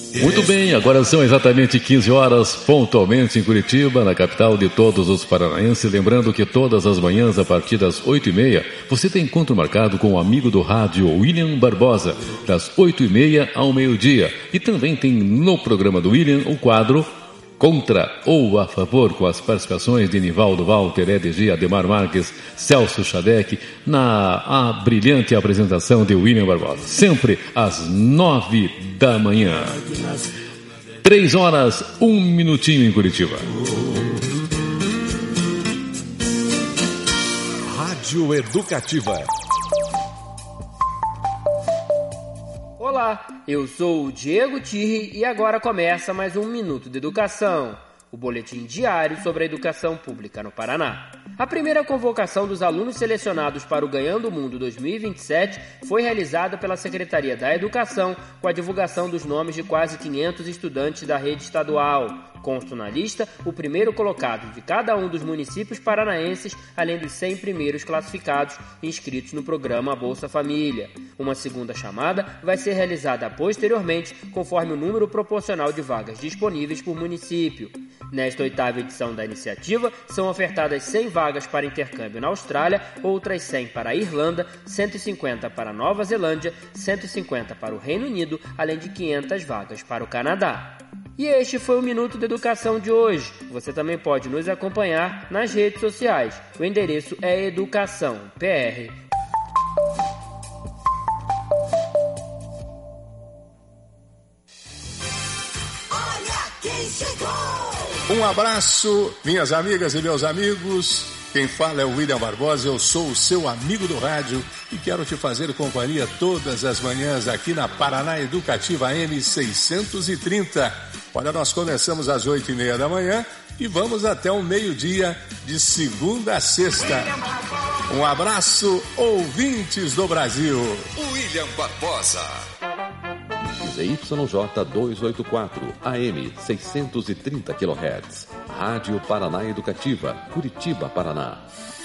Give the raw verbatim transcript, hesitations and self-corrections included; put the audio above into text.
Muito bem, agora são exatamente quinze horas, pontualmente em Curitiba, na capital de todos os paranaenses. Lembrando que todas as manhãs, a partir das oito e meia, você tem encontro marcado com o amigo do rádio, William Barbosa, das oito e meia ao meio-dia. E também tem no programa do William o quadro Contra ou a Favor, com as participações de Nivaldo Walter, E D G, Ademar Marques, Celso Chadec, na a brilhante apresentação de William Barbosa. Sempre às nove da manhã. Três horas, um minutinho em Curitiba. Rádio Educativa. Olá, eu sou o Diego Tirri e agora começa mais um Minuto de Educação, o boletim diário sobre a educação pública no Paraná. A primeira convocação dos alunos selecionados para o Ganhando o Mundo dois mil e vinte e sete foi realizada pela Secretaria da Educação com a divulgação dos nomes de quase quinhentos estudantes da rede estadual. Consta na lista o primeiro colocado de cada um dos municípios paranaenses, além dos cem primeiros classificados inscritos no programa Bolsa Família. Uma segunda chamada vai ser realizada posteriormente, conforme o número proporcional de vagas disponíveis por município. Nesta oitava edição da iniciativa, são ofertadas cem vagas para intercâmbio na Austrália, outras cem para a Irlanda, cento e cinquenta para a Nova Zelândia, cento e cinquenta para o Reino Unido, além de quinhentas vagas para o Canadá. E este foi o Minuto de Educação de hoje. Você também pode nos acompanhar nas redes sociais. O endereço é Educação P R. Olha quem chegou! Um abraço, minhas amigas e meus amigos. Quem fala é o William Barbosa, eu sou o seu amigo do rádio e quero te fazer companhia todas as manhãs aqui na Paraná Educativa M seiscentos e trinta. Olha, nós começamos às oito e meia da manhã e vamos até o meio-dia de segunda a sexta. Um abraço, ouvintes do Brasil. William Barbosa. Z Y J duzentos e oitenta e quatro, A M seiscentos e trinta quilohertz. Rádio Paraná Educativa, Curitiba, Paraná.